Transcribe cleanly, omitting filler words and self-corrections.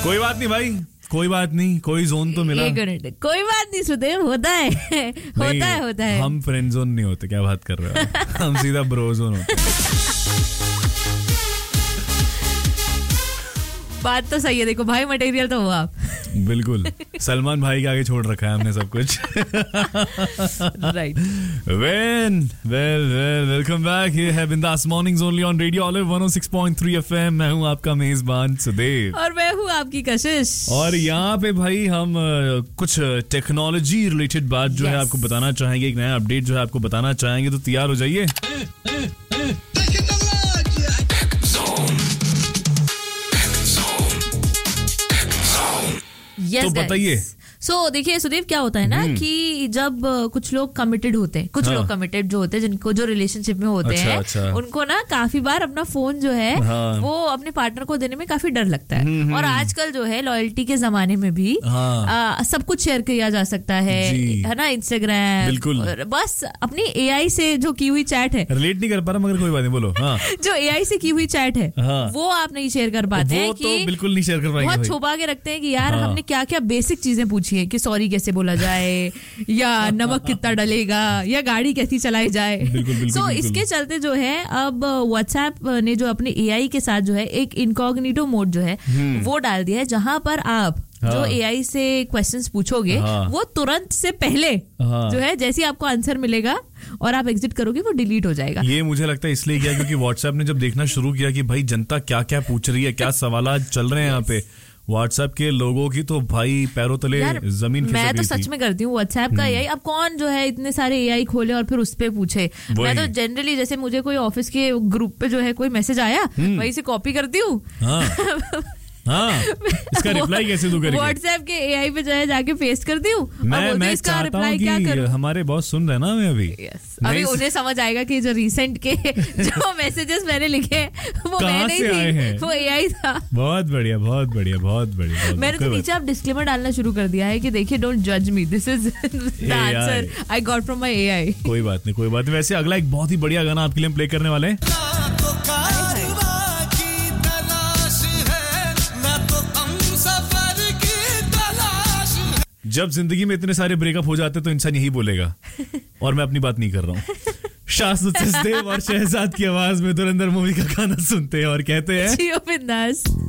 कोई बात नहीं भाई, कोई बात नहीं, कोई जोन तो मिला। एक मिनट, कोई बात नहीं सुदेव, होता है होता है। हम फ्रेंड जोन नहीं होते, क्या बात कर रहे हो? हम सीधा ब्रो जोन होते। बात तो सही है, देखो भाई मटेरियल तो हो आप। बिल्कुल, सलमान भाई के आगे छोड़ रखा है हमने सब कुछ। राइट। Welcome back. ये है बिंदास mornings only on radio olive 106.3 FM. मैं हूं आपका मेजबान सुदेव और मैं हूं आपकी कशिश। और यहाँ पे भाई हम कुछ टेक्नोलॉजी रिलेटेड बात जो है आपको बताना चाहेंगे, एक नया अपडेट जो है आपको बताना चाहेंगे, तो तैयार हो जाइए। तो बताइए। देखिए सुदेव, क्या होता है ना कि जब कुछ लोग कमिटेड होते हैं, कुछ लोग कमिटेड जो होते हैं, जिनको जो रिलेशनशिप में होते हैं, उनको ना काफी बार अपना फोन जो है वो अपने पार्टनर को देने में काफी डर लगता है। और आजकल जो है लॉयल्टी के जमाने में भी सब कुछ शेयर किया जा सकता है ना, इंस्टाग्राम। बस अपनी एआई से जो की हुई चैट है, रिलेट नहीं कर पा रहा मगर कोई बात नहीं, बोलो। जो एआई से की हुई चैट है वो आप नहीं शेयर कर पाते हैं, तो बिल्कुल नहीं शेयर कर पाएंगे। बहुत छुपा के रखते हैं कि यार हमने क्या क्या बेसिक चीजें पूछी है, कि सॉरी कैसे बोला जाए, या नमक कितना डलेगा, या गाड़ी कैसी चलाई जाए। बिल्कुल, इसके चलते जो है अब व्हाट्सएप ने जो अपने एआई के साथ जो है एक इनकॉग्निटो मोड जो है वो डाल दिया है, जहां पर आप जो एआई से क्वेश्चंस पूछोगे वो तुरंत से पहले जो है जैसे आपको आंसर मिलेगा और आप एग्जिट करोगे वो डिलीट हो जाएगा। ये मुझे लगता है इसलिए किया क्योंकि व्हाट्सएप ने जब देखना शुरू किया कि भाई जनता क्या क्या पूछ रही है, क्या सवाल चल रहे हैं यहाँ पे व्हाट्सएप के लोगों की, तो भाई पैरों तले जमीन खिसक गई। मैं तो सच में करती हूँ व्हाट्सएप का एआई। अब कौन जो है इतने सारे एआई खोले और फिर उस पे पूछे। मैं तो जनरली जैसे मुझे कोई ऑफिस के ग्रुप पे जो है कोई मैसेज आया वहीं से कॉपी करती हूँ। इसका रिप्लाई कैसे दूं करके व्हाट्सएप के एआई पे जो है जाके पेस्ट करती हूँ। मैं इसका रिप्लाई क्या करूं? हमारे बॉस सुन रहे ना हमें अभी। अभी उन्हें समझ आएगा कि जो रिसेंट के जो मैसेजेस मैंने लिखे वो मैं नहीं थी, वो एआई था। बहुत बढ़िया, बहुत बढ़िया, बहुत बढ़िया। मैंने तो नीचे अब डिस्क्लेमर डालना शुरू कर दिया है कि देखिए डोंट जज मी, this is the answer I got from my AI. कोई बात नहीं, कोई बात नहीं। वैसे अगला एक बहुत ही बढ़िया गाना आपके लिए हम प्ले करने वाले हैं। जब जिंदगी में इतने सारे ब्रेकअप हो जाते तो इंसान यही बोलेगा, और मैं अपनी बात नहीं कर रहा हूँ। शाश्वत सचदेव और शहजाद की आवाज में धुरंधर मूवी का गाना सुनते हैं और कहते हैं जियो बिंदास।